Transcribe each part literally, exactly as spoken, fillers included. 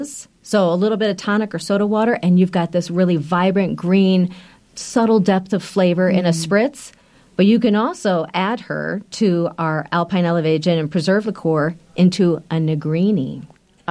So a little bit of tonic or soda water, and you've got this really vibrant green, subtle depth of flavor mm. in a spritz. But you can also add her to our Alpine Elevated Gin and Preserve liqueur into a Negrini.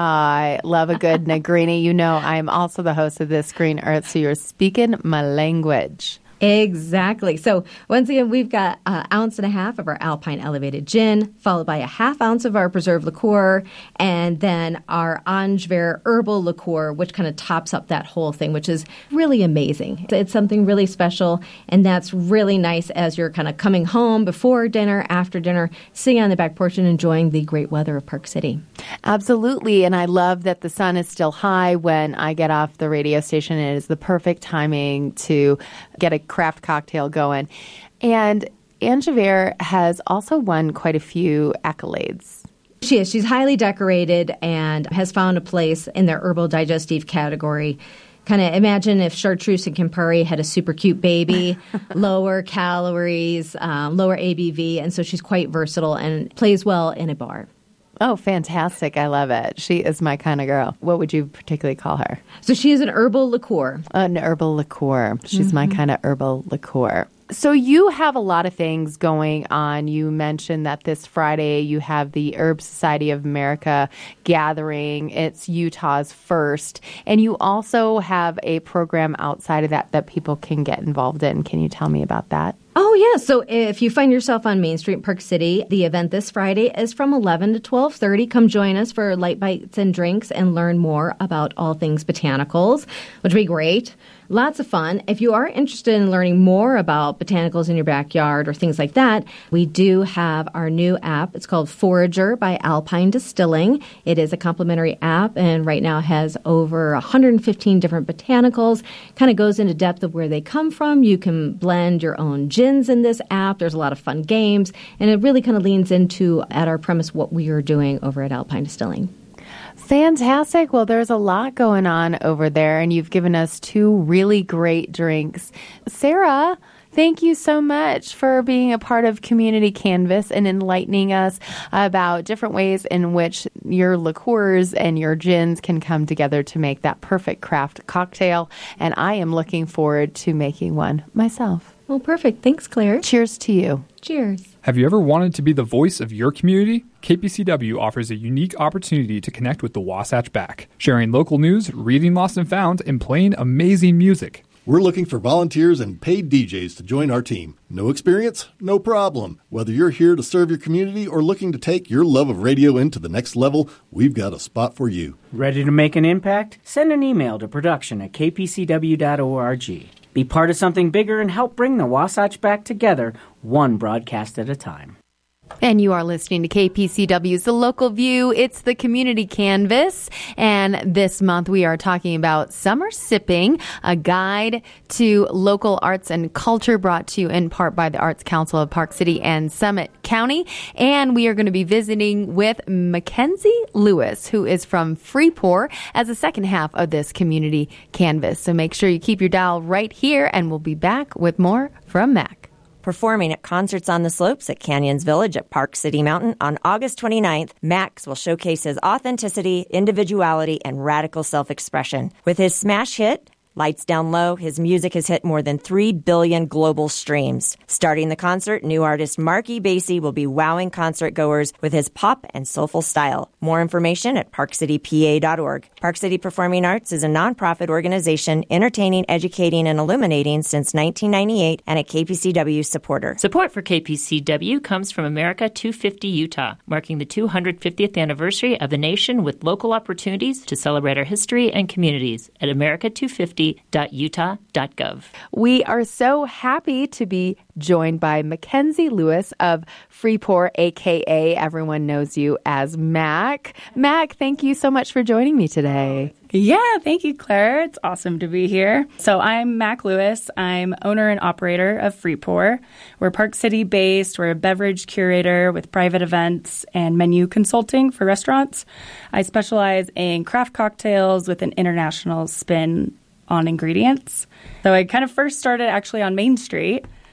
I love a good Negrini. You know, I'm also the host of This Green Earth, so you're speaking my language. Exactly. So once again, we've got an ounce and a half of our Alpine Elevated Gin, followed by a half ounce of our Preserve liqueur, and then our Angevin herbal liqueur, which kind of tops up that whole thing, which is really amazing. It's something really special, and that's really nice as you're kind of coming home before dinner, after dinner, sitting on the back porch and enjoying the great weather of Park City. Absolutely, and I love that the sun is still high when I get off the radio station. It is the perfect timing to get a craft cocktail going. And Angevin has also won quite a few accolades. She is. She's highly decorated and has found a place in their herbal digestive category. Kind of imagine if Chartreuse and Campari had a super cute baby, lower calories, um, lower A B V, and so she's quite versatile and plays well in a bar. Oh, fantastic. I love it. She is my kind of girl. What would you particularly call her? So she is an herbal liqueur. An herbal liqueur. She's mm-hmm. my kind of herbal liqueur. So you have a lot of things going on. You mentioned that this Friday you have the Herb Society of America gathering. It's Utah's first. And you also have a program outside of that that people can get involved in. Can you tell me about that? Oh, yeah. So if you find yourself on Main Street, Park City, the event this Friday is from eleven to twelve thirty. Come join us for light bites and drinks and learn more about all things botanicals, which will be great. Lots of fun. If you are interested in learning more about botanicals in your backyard or things like that, we do have our new app. It's called Forager by Alpine Distilling. It is a complimentary app and right now has over one hundred fifteen different botanicals. Kind of goes into depth of where they come from. You can blend your own gins in this app. There's a lot of fun games, and it really kind of leans into, at our premise, what we are doing over at Alpine Distilling. Fantastic. Well, there's a lot going on over there, and you've given us two really great drinks. Sarah, thank you so much for being a part of Community Canvas and enlightening us about different ways in which your liqueurs and your gins can come together to make that perfect craft cocktail. And I am looking forward to making one myself. Well, perfect. Thanks, Claire. Cheers to you. Cheers. Have you ever wanted to be the voice of your community? K P C W offers a unique opportunity to connect with the Wasatch Back, sharing local news, reading Lost and Found, and playing amazing music. We're looking for volunteers and paid D Js to join our team. No experience? No problem. Whether you're here to serve your community or looking to take your love of radio into the next level, we've got a spot for you. Ready to make an impact? Send an email to production at k p c w dot org. Be part of something bigger and help bring the Wasatch back together, one broadcast at a time. And you are listening to K P C W's The Local View. It's the Community Canvas. And this month we are talking about Summer Sipping, a guide to local arts and culture brought to you in part by the Arts Council of Park City and Summit County. And we are going to be visiting with Mackenzie Lewis, who is from Freeport, as the second half of this Community Canvas. So make sure you keep your dial right here, and we'll be back with more from Mac. Performing at Concerts on the Slopes at Canyons Village at Park City Mountain on August twenty-ninth, Max will showcase his authenticity, individuality, and radical self-expression. With his smash hit, Lights Down Low, his music has hit more than three billion global streams. Starting the concert, new artist Marky Basie will be wowing concertgoers with his pop and soulful style. More information at park city p a dot org. Park City Performing Arts is a nonprofit organization entertaining, educating, and illuminating since nineteen ninety-eight and a K P C W supporter. Support for K P C W comes from America two fifty Utah, marking the two hundred fiftieth anniversary of the nation with local opportunities to celebrate our history and communities at america two fifty dot utah dot gov. We are so happy to be joined by Mackenzie Lewis of Freeport, a k a everyone knows you as Mac. Mac, thank you so much for joining me today. Yeah, thank you, Claire. It's awesome to be here. So I'm Mac Lewis. I'm owner and operator of Freeport. We're Park City based. We're a beverage curator with private events and menu consulting for restaurants. I specialize in craft cocktails with an international spin on ingredients. So I kind of first started actually on Main Street,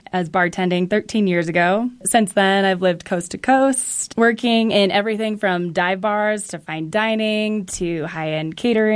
as bartending thirteen years ago. Since then, I've lived coast to coast, working in everything from dive bars to fine dining to high-end catering.